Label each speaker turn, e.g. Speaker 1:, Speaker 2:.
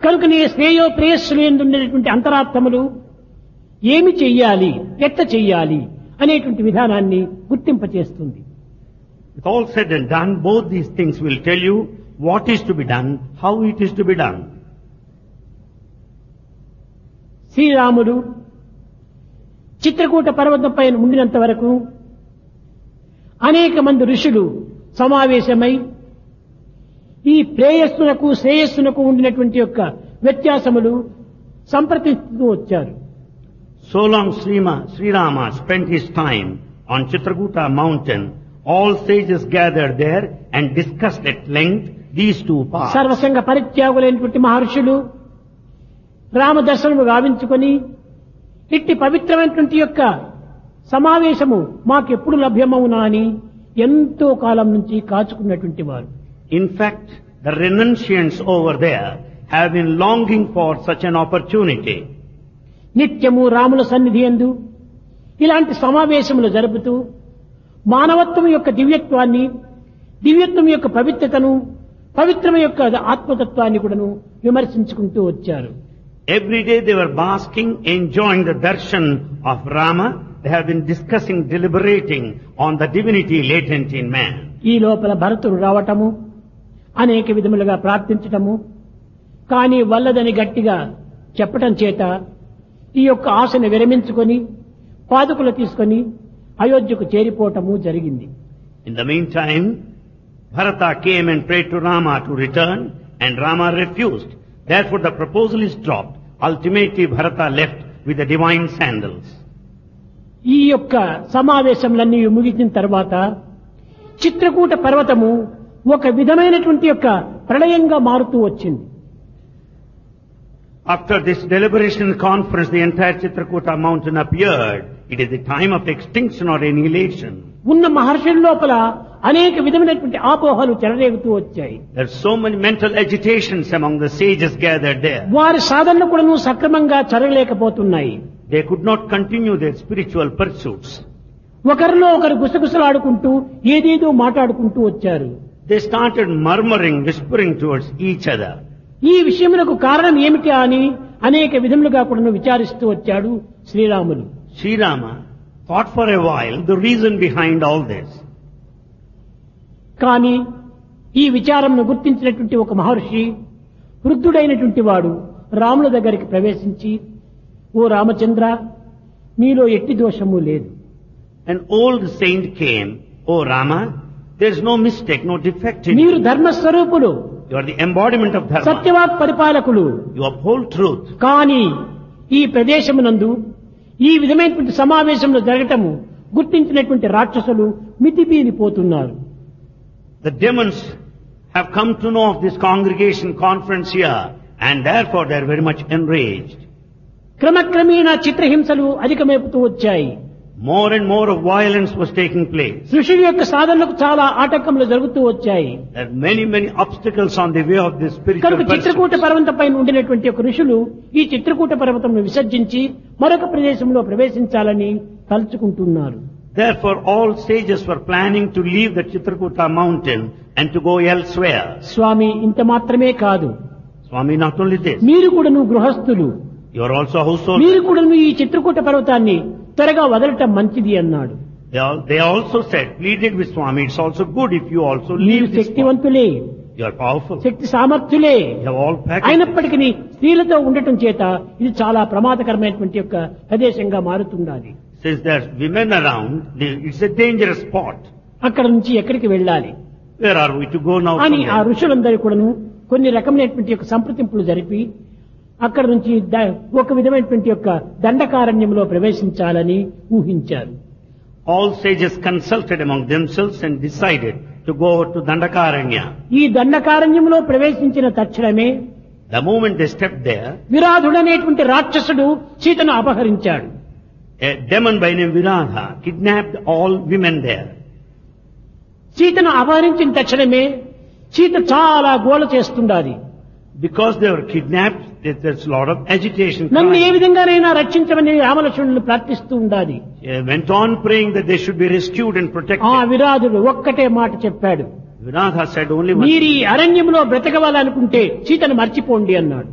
Speaker 1: కనుకనే శ్రేయో ప్రేయస్సులందుండేటువంటి అంతరాత్మములు ఏమి చెయ్యాలి, ఎట్ట చెయ్యాలి అనేటువంటి విధానాన్ని గుర్తింపచేస్తుంది.
Speaker 2: With all said and done, both these things will tell you what is to be done, how it is to be done.
Speaker 1: శ్రీరాముడు చిత్రకూట పర్వతంపై ఉండినంత వరకు అనేక మంది ఋషులు సమావేశమై ఈ ప్రేయస్సునకు శ్రేయస్సునకు ఉండినటువంటి యొక్క వ్యత్యాసములు సంప్రదిస్తూ వచ్చారు.
Speaker 2: So long Sri Rama spent his time on Chitrakuta mountain, all sages gathered there and discussed at length these two paths.
Speaker 1: సర్వసంగ పరిత్యాగులైనటువంటి మహర్షులు రామదర్శనము గావించుకొని ఇట్టి పవిత్రమైనటువంటి యొక్క సమావేశము మాకెప్పుడు లభ్యమవునా అని ఎంతో కాలం నుంచి కాచుకున్నటువంటి వారు.
Speaker 2: In fact, the renunciants over there have been longing for such an opportunity.
Speaker 1: నిత్యము రాముల సన్నిధి యందు ఇలాంటి సమావేశములు జరుపుతూ మానవత్వం యొక్క దివ్యత్వాన్ని, దివ్యత్వం యొక్క పవిత్రతను, పవిత్రం యొక్క ఆత్మతత్వాన్ని కూడాను విమర్శించుకుంటూ వచ్చారు.
Speaker 2: Every day they were basking, enjoying the darshan of Rama. They have been discussing, deliberating on the divinity latent in man.
Speaker 1: ఈ లోపల భరతుడు రావటము, అనేక విధములుగా ప్రార్థించటము, కానీ వల్లదని గట్టిగా చెప్పటం చేత ఈ యొక్క ఆశను విరమించుకొని పాదుకులు తీసుకొని అయోధ్యకు చేరిపోవటము జరిగింది.
Speaker 2: In the meantime, Bharata came and prayed to Rama to return, and Rama refused. Therefore the proposal is dropped. Ultimately Bharata left with the divine sandals.
Speaker 1: ఈ యొక్క సమావేశములన్నీ ముగిసిన తర్వాత చిత్రకూట పర్వతము ఒక విధమైనటువంటి యొక్క ప్రళయంగా మారుతూ వచ్చింది.
Speaker 2: After this deliberation conference, the entire Chitrakuta mountain appeared. It is the time of extinction or annihilation.
Speaker 1: ఉన్న మహర్షుల లోపల అనేక విధమైనటువంటి ఆపోహలు చెలరేగుతూ వచ్చాయి.
Speaker 2: There are so many mental agitations among the sages gathered there.
Speaker 1: వారి సాధనలు కూడాను సక్రమంగా జరగలేకపోతున్నాయి.
Speaker 2: They could not continue their spiritual pursuits.
Speaker 1: ఒకరిలో ఒకరు గుసగుసలాడుకుంటూ ఏదేదో మాట్లాడుకుంటూ వచ్చారు.
Speaker 2: They started murmuring, whispering towards each other.
Speaker 1: ఈ విషయములకు కారణం ఏమిటి అని అనేక విధములుగా కూడా విచారిస్తూ వచ్చాడు Sriramulu.
Speaker 2: Sri Rama thought for a while the reason behind all this.
Speaker 1: కానీ ఈ విచారంను గుర్తించినటువంటి ఒక మహర్షి, వృద్ధుడైనటువంటి వాడు రాముల దగ్గరికి ప్రవేశించి, ఓ రామచంద్ర, నీలో ఎట్టి దోషము లేదు.
Speaker 2: An old saint came, "O Rama, there is no mistake, no defect in
Speaker 1: మీరు
Speaker 2: you.
Speaker 1: ధర్మస్వరూపులు,
Speaker 2: You are the embodiment of dharma.
Speaker 1: సత్యవాక్ పరిపాలకులు.
Speaker 2: You uphold truth.
Speaker 1: కానీ ఈ ప్రదేశమునందు ఈ విధమైనటువంటి సమావేశంలో జరగటము గుర్తించినటువంటి రాక్షసులు మితిమీరిపోతున్నారు.
Speaker 2: The demons have come to know of this congregation conference here, and therefore they are very much enraged.
Speaker 1: క్రమక్రమేణా చిత్రహింసలు అధికమైపోతూ వచ్చాయి.
Speaker 2: More and more of violence was taking place.
Speaker 1: ఋషుల యొక్క సాధనలకు చాలా ఆటంకములు జరుగుతూ వచ్చాయి.
Speaker 2: There are many obstacles on the way of this spiritual
Speaker 1: కనుక Chitrakoot
Speaker 2: pursuit.
Speaker 1: పర్వతం పైన ఉండినటువంటి ఒక ఋషులు ఈ చిత్రకూట పర్వతంను విసర్జించి మరొక ప్రదేశంలో ప్రవేశించాలని తలుచుకుంటున్నారు.
Speaker 2: Therefore all sages were planning to leave the Chitrakuta mountain and to go elsewhere.
Speaker 1: స్వామి, ఇంత మాత్రమే కాదు,
Speaker 2: Swami, not only this,
Speaker 1: మీరు కూడాను గృహస్థులు,
Speaker 2: you are also household.
Speaker 1: మీరు కూడాను ఈ చిత్రకూట పర్వతాన్ని త్వరగా వదలటం మంచిది అన్నాడు.
Speaker 2: They also said, pleaded with Swami, it's also good if you also
Speaker 1: మీరు
Speaker 2: leave this spot.
Speaker 1: శక్తివంతులే,
Speaker 2: You are powerful.
Speaker 1: Shakti సామర్థ్యులే,
Speaker 2: You have all packaged.
Speaker 1: అయినప్పటికీ స్త్రీలతో ఉండటం చేత ఇది చాలా ప్రమాదకరమైనటువంటి యొక్క ప్రదేశంగా మారుతుండాలి.
Speaker 2: Since there's women around, it's a dangerous spot.
Speaker 1: అక్కడ నుంచి ఎక్కడికి వెళ్ళాలి
Speaker 2: Where are we to go now?
Speaker 1: అని
Speaker 2: from
Speaker 1: ఆ
Speaker 2: here?
Speaker 1: ఋషులందరూ కూడాను కొన్ని రకమైనటువంటి యొక్క సంప్రదింపులు జరిపి అక్కడ నుంచి ఒక విధమైనటువంటి యొక్క దండకారణ్యంలో ప్రవేశించాలని ఊహించారు.
Speaker 2: All sages consulted among themselves and decided to go to Dandakaranya.
Speaker 1: ఈ దండకారణ్యంలో ప్రవేశించిన తక్షణమే
Speaker 2: The moment they stepped there,
Speaker 1: విరాధుడనేటువంటి రాక్షసుడు సీతను అపహరించాడు.
Speaker 2: a demon by name Viradha kidnapped all women there.
Speaker 1: సీతను అపహరించిన తక్షణమే సీత చాలా గోల చేస్తుండాలి.
Speaker 2: Because they were kidnapped, there's a lot of agitation.
Speaker 1: నన్ను ఏ
Speaker 2: crying.
Speaker 1: విధంగానైనా రక్షించమని రామలక్ష్మణులు ప్రార్థిస్తూ ఉండాలి.
Speaker 2: They went on praying that they should be rescued and
Speaker 1: ఆ
Speaker 2: protected.
Speaker 1: విరాధుడు ఒక్కటే మాట చెప్పాడు,
Speaker 2: Viradha said only one
Speaker 1: మీరు ఈ అరణ్యంలో బ్రతకవాలనుకుంటే సీతను మర్చిపోండి అన్నాడు.